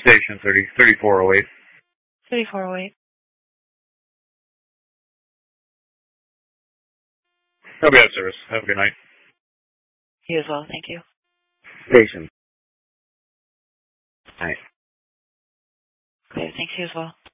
Station 3408. 3408. I'll be out of service. Have a good night. You as well, thank you. Station. Night. Okay, thanks you as well.